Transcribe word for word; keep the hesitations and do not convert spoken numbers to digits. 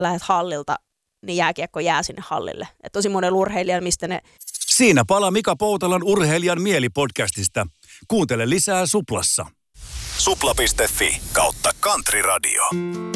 lähdet hallilta, niin jääkiekko jää sinne hallille. Et tosi monen urheilijan, mistä ne... Siinä pala Mika Poutalan Urheilijan mieli-podcastista. Kuuntele lisää Suplassa. Supla piste fi kautta Country Radio.